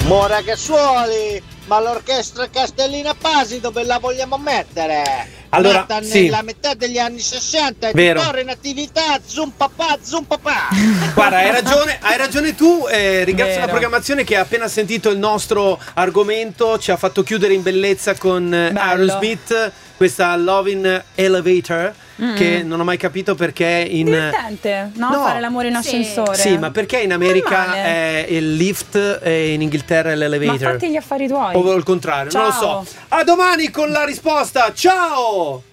Mora che suoli, ma l'orchestra Castellina Pasi dove la vogliamo mettere? Allora, nata sì. nella metà degli anni 60 e Vero. tuttora in attività, zum papà. Guarda, hai ragione tu, ringrazio Vero. la programmazione che ha appena sentito il nostro argomento, ci ha fatto chiudere in bellezza con Aerosmith, questa Lovin' Elevator, che non ho mai capito perché in... Divertente, no? Fare l'amore in ascensore. Sì, ma perché in America Normale. è il lift e in Inghilterra è Ma l'elevator? fatti gli affari tuoi. O il contrario, non lo Ciao. so. A domani con la risposta, ciao!